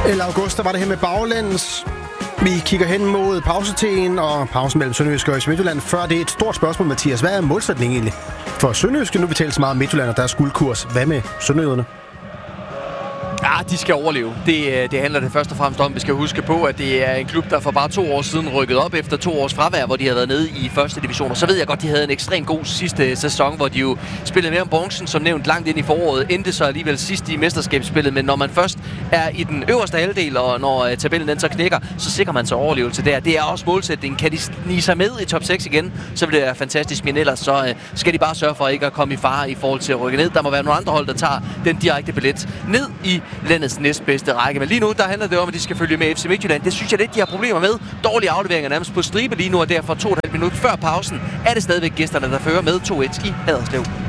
Eller august, der var det her med baglæns. Vi kigger hen mod pausetiden og pausen mellem Sønderjyske og Midtjylland. Før det er et stort spørgsmål, Mathias. Hvad er målsætningen egentlig for Sønderjyske? Nu vi taler så meget om Midtjylland, og der er skuldkurs. Hvad med sønderjyderne? Ja, de skal overleve. Det handler det først og fremmest om. Vi skal huske på, at det er en klub, der for bare 2 år siden rykkede op efter 2 års fravær, hvor de havde været nede i første division. Og så ved jeg godt, de havde en ekstremt god sidste sæson, hvor de jo spillede mere om bronzen, som nævnt langt ind i foråret. Endte så alligevel sidst i mesterskabsspillet. Men når man først er i den øverste halvdel, og når tabellen den så knækker, så sikrer man sig overlevelse der. Det er også målsætningen. Kan de snige sig med i top 6 igen, så vil det være fantastisk. Men ellers så skal de bare sørge for ikke at komme i fare i forhold til at rykke ned. Der må være nogle andre hold, der tager den direkte billet ned i landets næstbedste række. Men lige nu, der handler det om, at de skal følge med FC Midtjylland. Det synes jeg lidt, de har problemer med. Dårlige afleveringer nærmest på stribe lige nu, og derfor 2,5 minutter før pausen er det stadigvæk gæsterne, der fører med 2-1 i Haderslev.